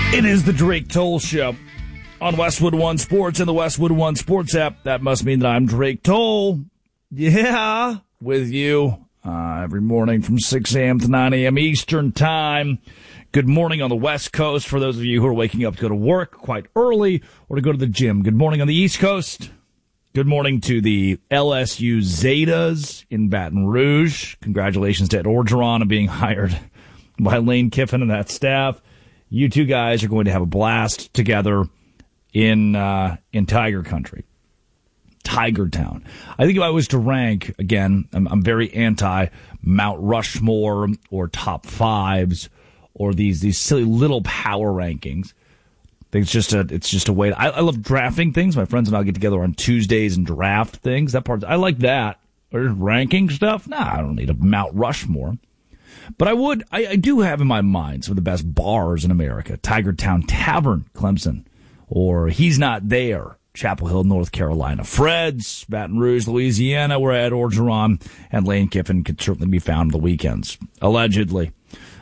It is the Drake Toll Show on Westwood One Sports and the Westwood One Sports app. That must mean that I'm Drake Toll. Yeah, with you every morning from 6 a.m. to 9 a.m. Eastern Time. Good morning on the West Coast for those of you who are waking up to go to work quite early or to go to the gym. Good morning on the East Coast. Good morning to the LSU Zetas in Baton Rouge. Congratulations to Ed Orgeron on being hired by Lane Kiffin and that staff. You two guys are going to have a blast together in Tiger Country, Tiger Town. I think if I was to rank, again, I'm very anti Mount Rushmore or top fives or these silly little power rankings. I think it's just a way. I love drafting things. My friends and I'll get together on Tuesdays and draft things. That part, I like that. Or ranking stuff. Nah, I don't need a Mount Rushmore. But I do have in my mind some of the best bars in America. Tiger Town Tavern, Clemson. Or He's Not There, Chapel Hill, North Carolina. Fred's, Baton Rouge, Louisiana, where Ed Orgeron and Lane Kiffin could certainly be found on the weekends, allegedly.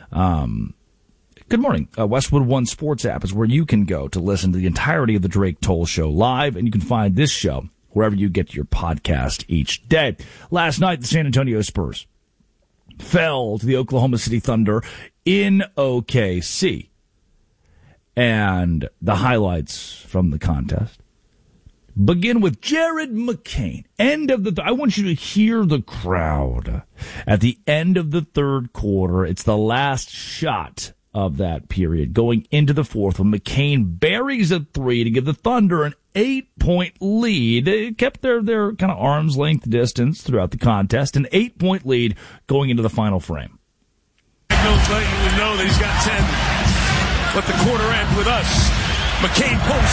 Good morning. Westwood One Sports app is where you can go to listen to the entirety of the Drake Toll Show live, and you can find this show wherever you get your podcast each day. Last night, the San Antonio Spurs fell to the Oklahoma City Thunder in OKC. And the highlights from the contest begin with Jared McCain. I want you to hear the crowd. At the end of the third quarter, it's the last shot of that period going into the fourth when McCain buries a three to give the Thunder an 8-point lead. They kept their kind of arm's length distance throughout the contest, an 8-point lead going into the final frame. We know that he's got 10. Let the quarter end with us. McCain pulls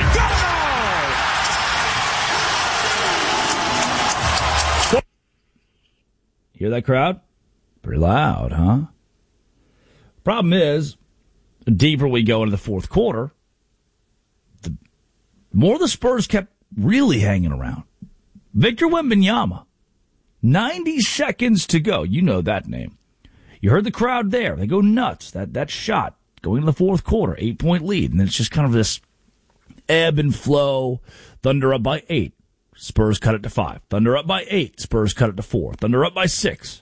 three. Go! Hear that crowd? Pretty loud, huh? Problem is, the deeper we go into the fourth quarter, the more the Spurs kept really hanging around. Victor Wembanyama, 90 seconds to go. You know that name. You heard the crowd there. They go nuts. That shot going into the fourth quarter, 8-point lead. And it's just kind of this ebb and flow. Thunder up by 8. Spurs cut it to 5. Thunder up by 8. Spurs cut it to 4. Thunder up by 6.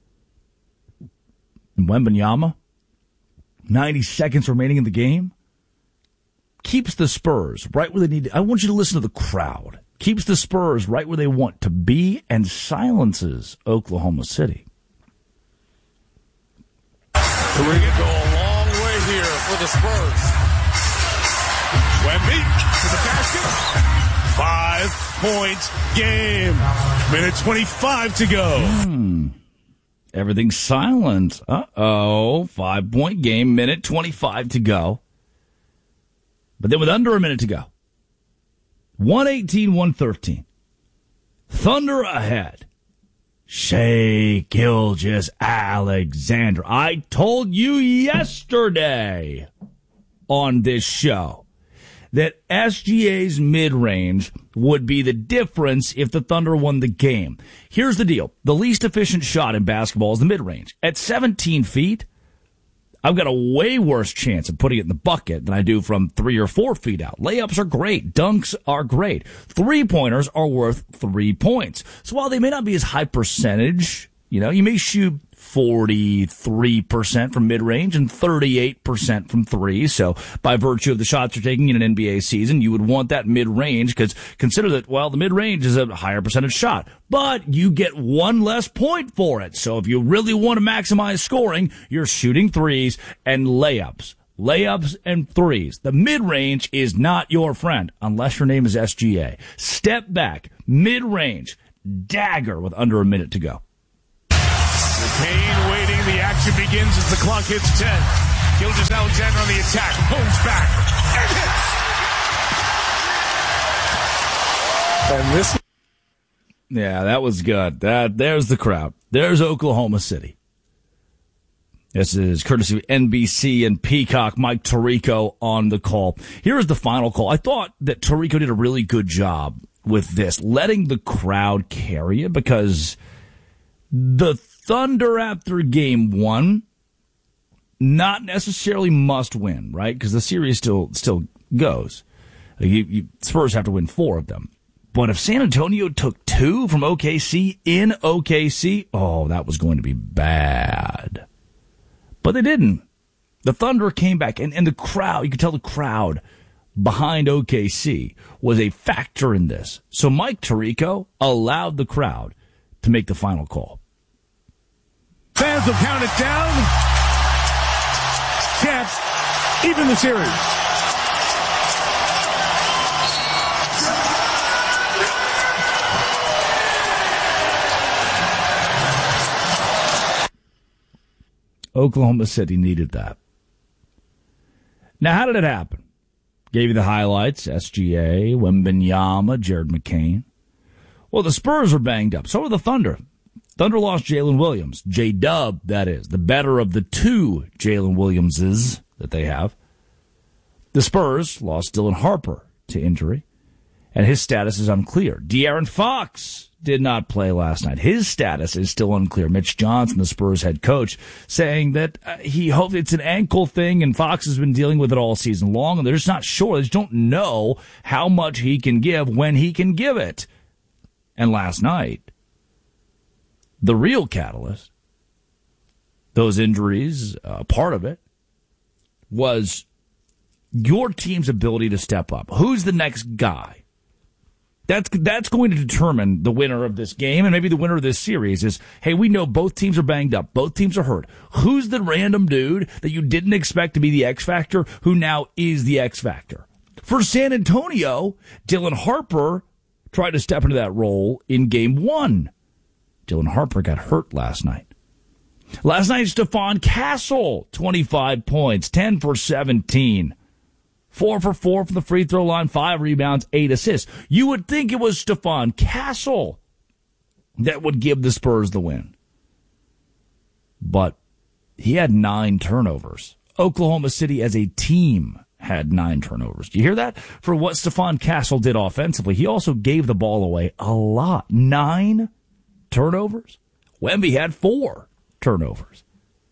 And Wembanyama, 90 seconds remaining in the game, keeps the Spurs right where they need to. I want you to listen to the crowd. Keeps the Spurs right where they want to be and silences Oklahoma City. We're going to go a long way here for the Spurs. Wemby to the basket. 5-point game. Minute 25 to go. Everything's silent. 5-point game, minute 25 to go. But then with under a minute to go, 118-113. Thunder ahead. Shai Gilgeous-Alexander. I told you yesterday on this show that SGA's mid-range would be the difference if the Thunder won the game. Here's the deal. The least efficient shot in basketball is the mid-range. At 17 feet, I've got a way worse chance of putting it in the bucket than I do from 3 or 4 feet out. Layups are great. Dunks are great. Three-pointers are worth 3 points. So while they may not be as high percentage, you may shoot 43% from mid-range and 38% from three. So by virtue of the shots you're taking in an NBA season, you would want that mid-range because consider that, the mid-range is a higher percentage shot, but you get one less point for it. So if you really want to maximize scoring, you're shooting threes and layups. Layups and threes. The mid-range is not your friend unless your name is SGA. Step back, mid-range, dagger with under a minute to go. McCain waiting. The action begins as the clock hits 10. Gilgeous-Alexander on the attack. Pulls back. And hits. Yeah, that was good. There's the crowd. There's Oklahoma City. This is courtesy of NBC and Peacock. Mike Tirico on the call. Here is the final call. I thought that Tirico did a really good job with this, letting the crowd carry it, because the Thunder after game one not necessarily must win, right? Because the series still goes. Spurs have to win 4 of them. But if San Antonio took 2 from OKC in OKC, that was going to be bad. But they didn't. The Thunder came back, and the crowd, you could tell the crowd behind OKC was a factor in this. So Mike Tirico allowed the crowd to make the final call. Fans will count it down. Cats even the series. Oklahoma City needed that. Now, how did it happen? Gave you the highlights. SGA, Wembanyama, Jared McCain. Well, the Spurs are banged up. So are the Thunder. Thunder lost Jalen Williams. J-Dub, that is. The better of the 2 Jalen Williamses that they have. The Spurs lost Dylan Harper to injury. And his status is unclear. De'Aaron Fox did not play last night. His status is still unclear. Mitch Johnson, the Spurs head coach, saying that he hopes it's an ankle thing, and Fox has been dealing with it all season long, and they're just not sure. They just don't know how much he can give when he can give it. And last night, the real catalyst, those injuries, part of it, was your team's ability to step up. Who's the next guy? That's going to determine the winner of this game, and maybe the winner of this series is, hey, we know both teams are banged up. Both teams are hurt. Who's the random dude that you didn't expect to be the X Factor who now is the X Factor? For San Antonio, Dylan Harper tried to step into that role in Game 1. Dylan Harper got hurt last night. Last night, Stephon Castle, 25 points, 10 for 17. 4 for 4 from the free throw line, 5 rebounds, 8 assists. You would think it was Stephon Castle that would give the Spurs the win. But he had 9 turnovers. Oklahoma City as a team had 9 turnovers. Do you hear that? For what Stephon Castle did offensively, he also gave the ball away a lot. 9 turnovers? Wemby had 4 turnovers.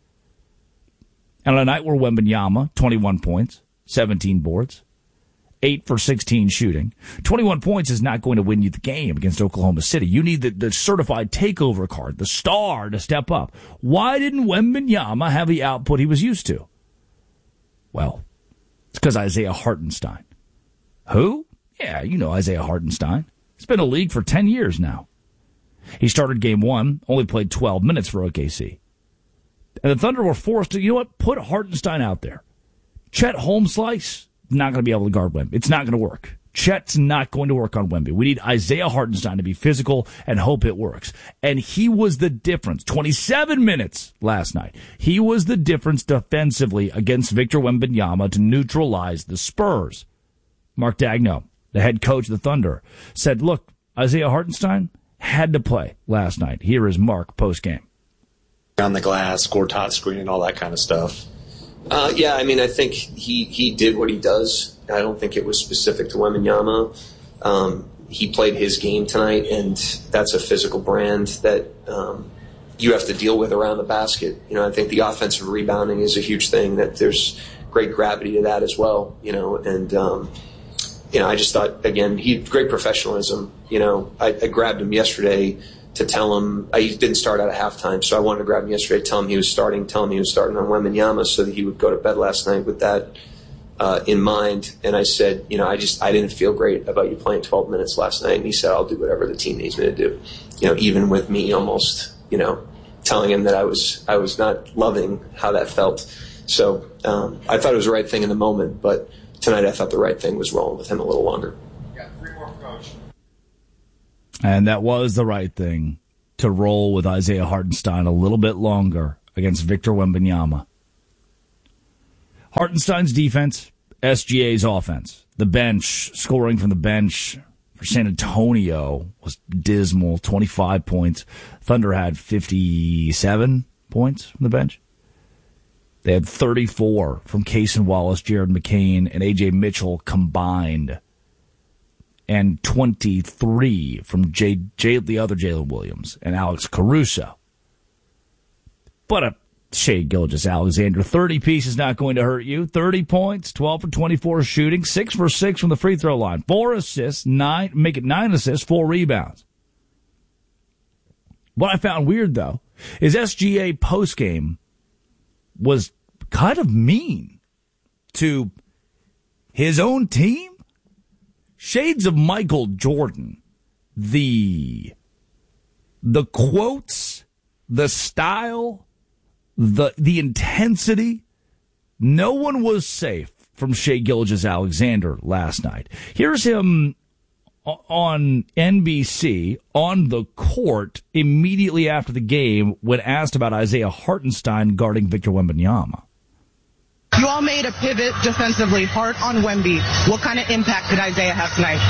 And on a night where Wembanyama, 21 points, 17 boards, 8 for 16 shooting. 21 points is not going to win you the game against Oklahoma City. You need the certified takeover card, the star, to step up. Why didn't Wembanyama have the output he was used to? Well, it's because Isaiah Hartenstein. Who? Yeah, you know Isaiah Hartenstein. He's been in the league for 10 years now. He started Game 1, only played 12 minutes for OKC. And the Thunder were forced to, put Hartenstein out there. Chet Holmslice, not going to be able to guard Wemby. It's not going to work. Chet's not going to work on Wemby. We need Isaiah Hartenstein to be physical and hope it works. And he was the difference. 27 minutes last night. He was the difference defensively against Victor Wembanyama to neutralize the Spurs. Mark Daigneault, the head coach of the Thunder, said, look, Isaiah Hartenstein had to play last night. Here is Mark post-game. On the glass, scored hot screen, and all that kind of stuff. I think he did what he does. I don't think it was specific to Wembanyama. He played his game tonight, and that's a physical brand that you have to deal with around the basket. I think the offensive rebounding is a huge thing, that there's great gravity to that as well, I just thought, again, he had great professionalism. I grabbed him yesterday to tell him he didn't start out at halftime, so I wanted to grab him yesterday, tell him he was starting on Wembanyama so that he would go to bed last night with that in mind. And I said, I didn't feel great about you playing 12 minutes last night. And he said, I'll do whatever the team needs me to do. Even with me almost, telling him that I was not loving how that felt. So I thought it was the right thing in the moment, but tonight I thought the right thing was rolling with him a little longer. And that was the right thing, to roll with Isaiah Hartenstein a little bit longer against Victor Wembanyama. Hartenstein's defense, SGA's offense. The bench, scoring from the bench for San Antonio was dismal, 25 points. Thunder had 57 points from the bench. They had 34 from Cason Wallace, Jared McCain, and A.J. Mitchell combined. And 23 from the other Jalen Williams and Alex Caruso. But Shai Gilgeous-Alexander, 30 pieces not going to hurt you. 30 points, 12 for 24 shooting, 6 for 6 from the free throw line, 4 assists, 9 assists, 4 rebounds. What I found weird, though, is SGA postgame was kind of mean to his own team. Shades of Michael Jordan. The quotes, the style, the intensity. No one was safe from Shai Gilgeous-Alexander last night. Here's him on NBC on the court immediately after the game when asked about Isaiah Hartenstein guarding Victor Wembanyama. You all made a pivot defensively hard on Wemby. What kind of impact did Isaiah have tonight?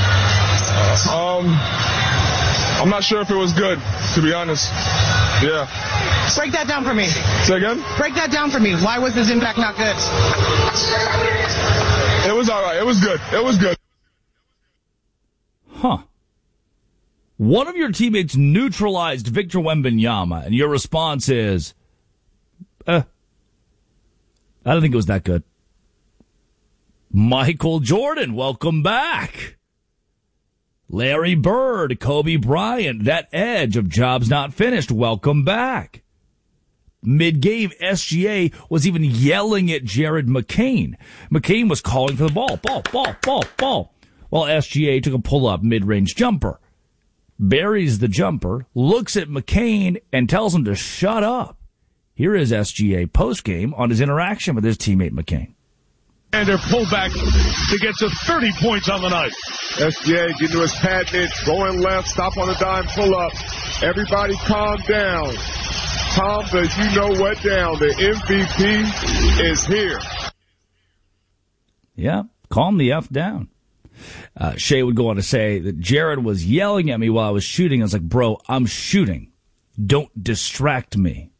I'm not sure if it was good, to be honest. Yeah. Break that down for me. Say again? Break that down for me. Why was his impact not good? It was all right. It was good. It was good. Huh. One of your teammates neutralized Victor Wembanyama, and your response is, I don't think it was that good. Michael Jordan, welcome back. Larry Bird, Kobe Bryant, that edge of jobs not finished, welcome back. Mid-game, SGA was even yelling at Jared McCain. McCain was calling for the ball, while SGA took a pull-up mid-range jumper. Buries the jumper, looks at McCain, and tells him to shut up. Here is SGA postgame on his interaction with his teammate McCain. And their pullback to get to 30 points on the night. SGA getting to his pad mid, going left, stop on the dime, pull up. Everybody calm down. Calm the you-know-what down. The MVP is here. Yeah, calm the F down. Shai would go on to say that Jared was yelling at me while I was shooting. I was like, bro, I'm shooting. Don't distract me.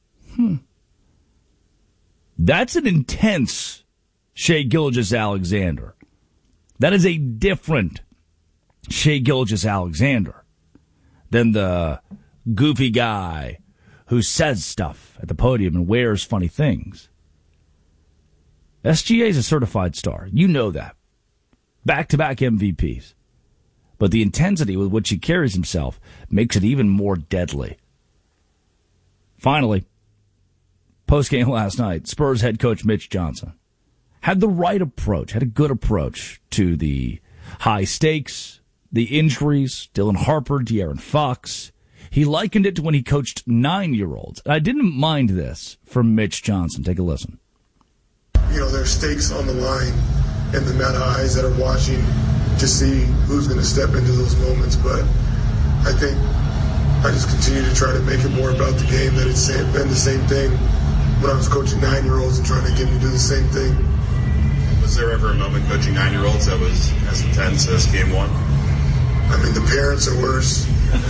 That's an intense Shai Gilgeous-Alexander. That is a different Shai Gilgeous-Alexander than the goofy guy who says stuff at the podium and wears funny things. SGA is a certified star. You know that. Back-to-back MVPs. But the intensity with which he carries himself makes it even more deadly. Finally, post-game last night, Spurs head coach Mitch Johnson had the right approach, had a good approach to the high stakes, the injuries, Dylan Harper, De'Aaron Fox. He likened it to when he coached 9-year-olds. I didn't mind this from Mitch Johnson. Take a listen. You know, there's stakes on the line and the amount of eyes that are watching to see who's going to step into those moments. But I think I just continue to try to make it more about the game, that it's been the same thing when I was coaching 9-year-olds and trying to get them to do the same thing. Was there ever a moment coaching 9-year-olds that was as intense as game one? I mean, the parents are worse.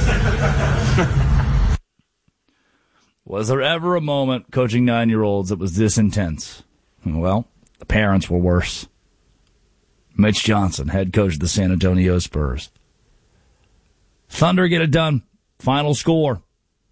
Was there ever a moment coaching 9-year-olds that was this intense? Well, the parents were worse. Mitch Johnson, head coach of the San Antonio Spurs. Thunder get it done. Final score,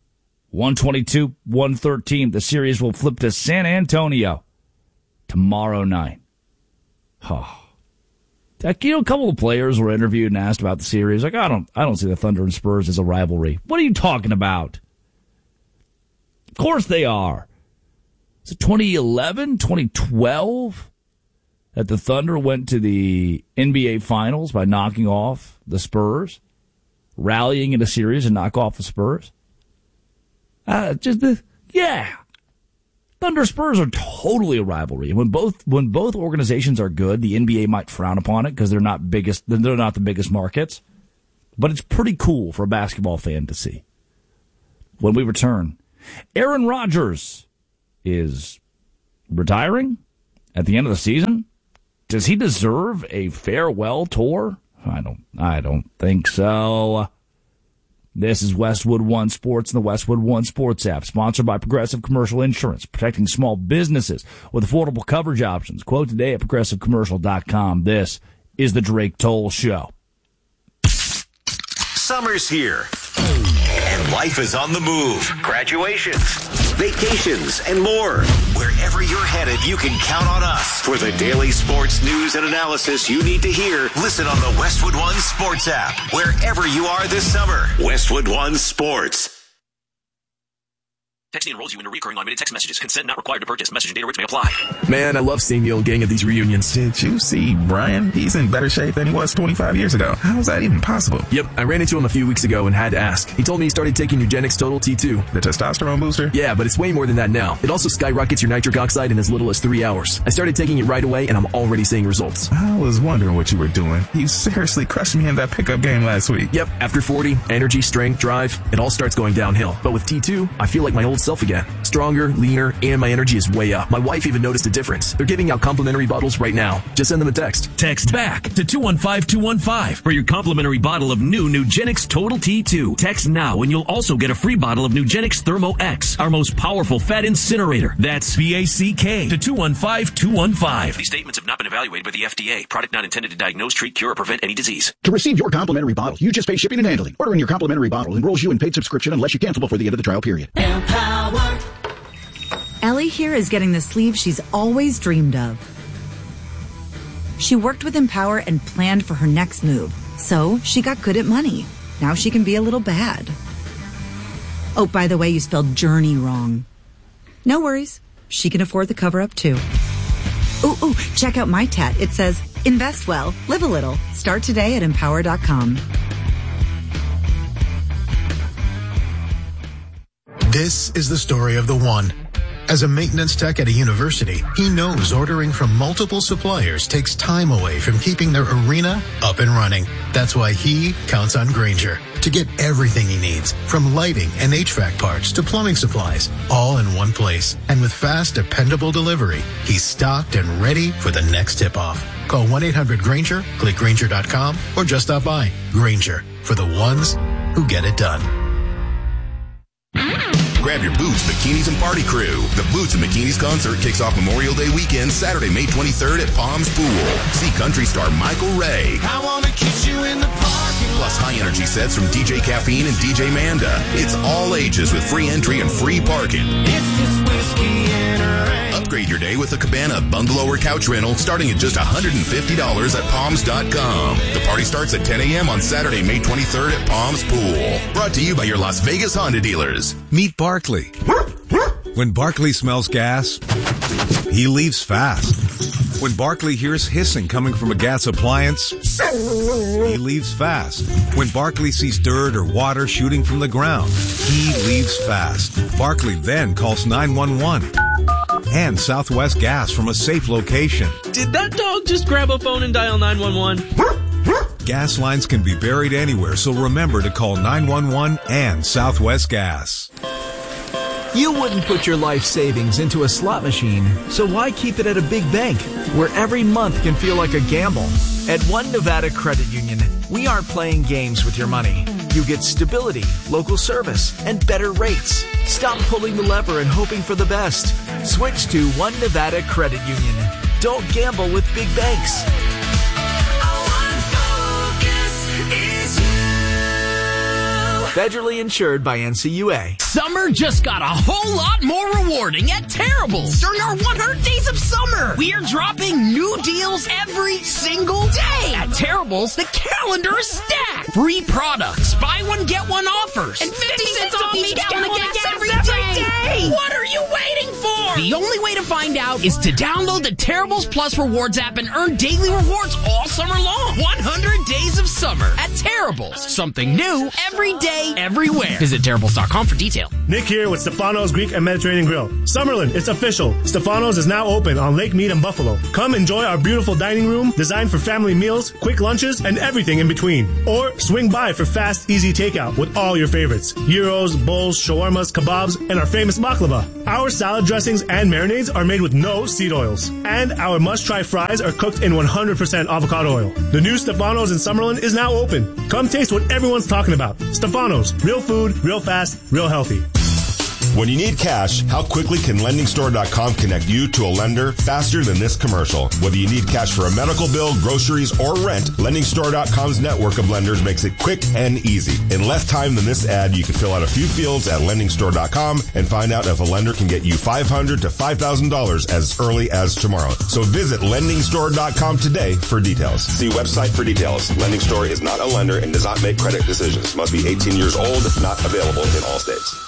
122-113. The series will flip to San Antonio tomorrow night. Oh. A couple of players were interviewed and asked about the series. Like, I don't see the Thunder and Spurs as a rivalry. What are you talking about? Of course they are. Is it 2011, 2012 that the Thunder went to the NBA Finals by knocking off the Spurs, rallying in a series and knock off the Spurs? Thunder Spurs are totally a rivalry. When both organizations are good, the NBA might frown upon it because they're not the biggest markets. But it's pretty cool for a basketball fan to see. When we return, Aaron Rodgers is retiring at the end of the season. Does he deserve a farewell tour? I don't think so. This is Westwood One Sports and the Westwood One Sports app, sponsored by Progressive Commercial Insurance, protecting small businesses with affordable coverage options. Quote today at progressivecommercial.com. This is the Drake Toll Show. Summer's here, and life is on the move. Graduations, vacations, and more. Wherever you're headed, you can count on us. For the daily sports news and analysis you need to hear, listen on the Westwood One Sports app. Wherever you are this summer, Westwood One Sports. Texting enrolls you in recurring unlimited text messages. Consent not required to purchase. Message and data rates may apply. Man, I love seeing the old gang at these reunions. Did you see Brian? He's in better shape than he was 25 years ago. How is that even possible? Yep, I ran into him a few weeks ago and had to ask. He told me he started taking Nugenix Total T2. The testosterone booster? Yeah, but it's way more than that now. It also skyrockets your nitric oxide in as little as 3 hours. I started taking it right away, and I'm already seeing results. I was wondering what you were doing. You seriously crushed me in that pickup game last week. Yep, after 40, energy, strength, drive, it all starts going downhill. But with T2, I feel like my old self again. Stronger, leaner, and my energy is way up. My wife even noticed a difference. They're giving out complimentary bottles right now. Just send them a text. Text BACK to 215-215 for your complimentary bottle of new Nugenix Total T2. Text now and you'll also get a free bottle of Nugenix Thermo X, our most powerful fat incinerator. That's BACK to 215-215. These statements have not been evaluated by the FDA. Product not intended to diagnose, treat, cure, or prevent any disease. To receive your complimentary bottle, you just pay shipping and handling. Ordering your complimentary bottle enrolls you in paid subscription unless you cancel before the end of the trial period. Empower. Ellie here is getting the sleeve she's always dreamed of. She worked with Empower and planned for her next move, so she got good at money. Now she can be a little bad. Oh, by the way, you spelled journey wrong. No worries. She can afford the cover-up, too. Ooh, check out my tat. It says, invest well, live a little. Start today at Empower.com. This is the story of the one. As a maintenance tech at a university, he knows ordering from multiple suppliers takes time away from keeping their arena up and running. That's why he counts on Grainger to get everything he needs, from lighting and HVAC parts to plumbing supplies, all in one place. And with fast, dependable delivery, he's stocked and ready for the next tip-off. Call 1-800-GRAINGER, click Grainger.com, or just stop by. Grainger, for the ones who get it done. Grab your Boots, Bikinis, and Party Crew. The Boots and Bikinis concert kicks off Memorial Day weekend, Saturday, May 23rd at Palms Pool. See country star Michael Ray. I want to kiss you in the parking lot. Plus high-energy sets from DJ Caffeine and DJ Manda. It's all ages with free entry and free parking. It's just whiskey and a rain. Upgrade your day with a cabana, bungalow, or couch rental starting at just $150 at Palms.com. The party starts at 10 a.m. on Saturday, May 23rd at Palms Pool. Brought to you by your Las Vegas Honda dealers. Meet Barkley. When Barkley smells gas, he leaves fast. When Barkley hears hissing coming from a gas appliance, he leaves fast. When Barkley sees dirt or water shooting from the ground, he leaves fast. Barkley then calls 911 and Southwest Gas from a safe location. Did that dog just grab a phone and dial 911? Gas lines can be buried anywhere, so remember to call 911 and Southwest Gas. You wouldn't put your life savings into a slot machine, so why keep it at a big bank where every month can feel like a gamble? At One Nevada Credit Union, we aren't playing games with your money. You get stability, local service, and better rates. Stop pulling the lever and hoping for the best. Switch to One Nevada Credit Union. Don't gamble with big banks. Federally insured by NCUA. Summer just got a whole lot more rewarding at Terrible's. During our 100 Days of Summer, we are dropping new deals every single day. At Terrible's, the calendar is stacked. Free products, buy one, get one offers, and 50 cents off each gallon of gas every day. What are you waiting for? The only way to find out is to download the Terrible's Plus Rewards app and earn daily rewards all summer long. 100 Days of Summer at Terrible's. Something new every day, everywhere. Visit Terrible's.com for details. Nick here with Stefano's Greek and Mediterranean Grill. Summerlin, it's official. Stefano's is now open on Lake Mead and Buffalo. Come enjoy our beautiful dining room designed for family meals, quick lunches, and everything in between. Or swing by for fast, easy takeout with all your favorites. Gyros, bowls, shawarmas, kebabs, and our famous baklava. Our salad dressings and marinades are made with no seed oils. And our must-try fries are cooked in 100% avocado oil. The new Stefano's in Summerlin is now open. Come taste what everyone's talking about. Stefano's. Real food, real fast, real healthy. When you need cash, how quickly can LendingStore.com connect you to a lender faster than this commercial? Whether you need cash for a medical bill, groceries, or rent, LendingStore.com's network of lenders makes it quick and easy. In less time than this ad, you can fill out a few fields at LendingStore.com and find out if a lender can get you $500 to $5,000 as early as tomorrow. So visit LendingStore.com today for details. See website for details. Lending Store is not a lender and does not make credit decisions. Must be 18 years old. Not available in all states.